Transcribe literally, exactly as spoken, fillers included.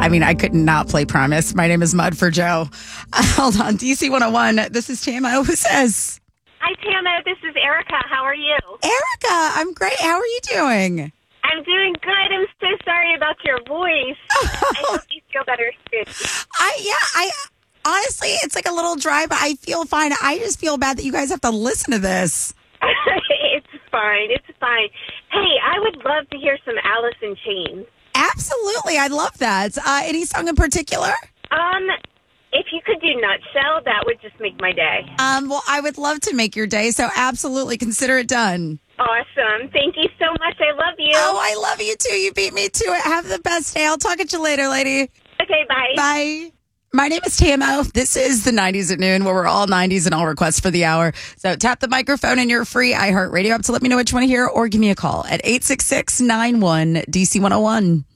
I mean, I could not play Promise. My name is Mud for Joe. Uh, hold on. D C one oh one. This is Tamo. Who says? Hi, Tamo. This is Erica. How are you? Erica, I'm great. How are you doing? I'm doing good. I'm so sorry about your voice. I hope you feel better soon. I yeah, I honestly, it's like a little dry, but I feel fine. I just feel bad that you guys have to listen to this. It's fine. It's fine. Hey, I would love to hear some Alice in Chains. Absolutely. I love that. Uh, any song in particular? Um, if you could do Nutshell, that would just make my day. Um, well, I would love to make your day, so absolutely consider it done. Awesome. Thank you so much. I love you. Oh, I love you too. You beat me to it. Have the best day. I'll talk at you later, lady. Okay, bye. Bye. My name is Tamo. This is the nineties at noon, where we're all nineties and all requests for the hour. So tap the microphone and you're free iHeartRadio up to let me know what you want to hear, or give me a call at eight six six, nine one, D C one oh one.